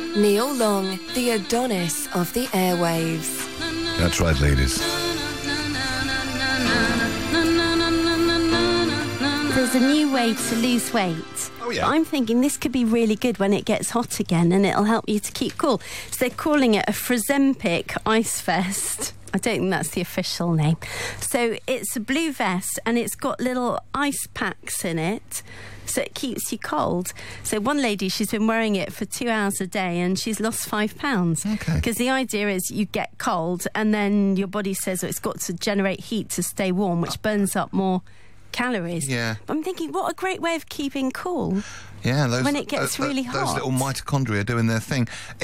Neil Long, the Adonis of the airwaves. That's right, ladies. There's a new way to lose weight. Oh, yeah. I'm thinking this could be really good when it gets hot again, and it'll help you to keep cool. So they're calling it a Frozempic Ice Vest. I don't think that's the official name. So it's a blue vest, and it's got little ice packs in it, so it keeps you cold. So one lady, she's been wearing it for 2 hours a day, and she's lost 5 pounds. Okay. Because the idea is you get cold, and then your body says, it's got to generate heat to stay warm, which burns up more calories. Yeah. But I'm thinking, what a great way of keeping cool. Yeah, those, when it gets really hot. Those little mitochondria doing their thing.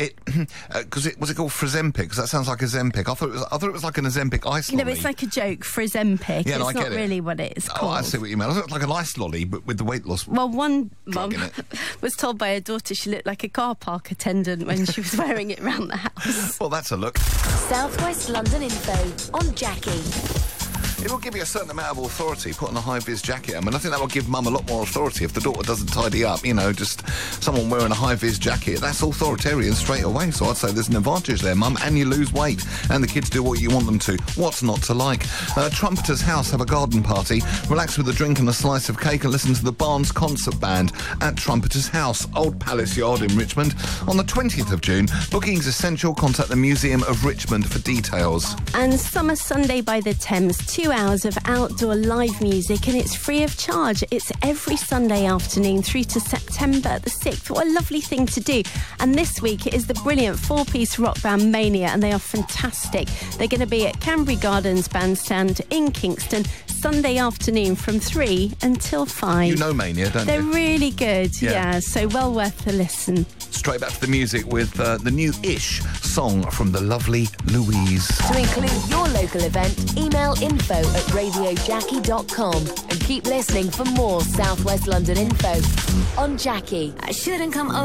Because was it called Frozempic? Because that sounds like Ozempic. I thought it was like an Ozempic ice lolly. No, it's like a joke, Frozempic. Yeah, no, it's not really what it is called. Oh, I see what you mean. I thought it was like an ice lolly, but with the weight loss. Well, one drug mum in it. was told by her daughter she looked like a car park attendant when she was wearing it around the house. Well, that's a look. South West London info on Jackie. It will give you a certain amount of authority, put on a high-vis jacket. I mean, I think that will give mum a lot more authority if the daughter doesn't tidy up. You know, just someone wearing a high-vis jacket, that's authoritarian straight away. So I'd say there's an advantage there, mum, and you lose weight. And the kids do what you want them to. What's not to like? Trumpeter's House have a garden party. Relax with a drink and a slice of cake and listen to the Barnes Concert Band at Trumpeter's House, Old Palace Yard in Richmond. On the 20th of June, booking's essential. Contact the Museum of Richmond for details. And Summer Sunday by the Thames, 2 hours of outdoor live music, and it's free of charge. It's every Sunday afternoon through to September the 6th. What a lovely thing to do. And this week it is the brilliant 4-piece rock band Mania, and they are fantastic. They're going to be at Canbury Gardens Bandstand in Kingston Sunday afternoon from 3 until 5. You know Mania, don't They're you? really good, yeah, so well worth a listen. Straight back to the music with the new-ish song from the lovely Louise. To include your local event, email info@radiojackie.com and keep listening for more South West London info on Jackie. I shouldn't come over.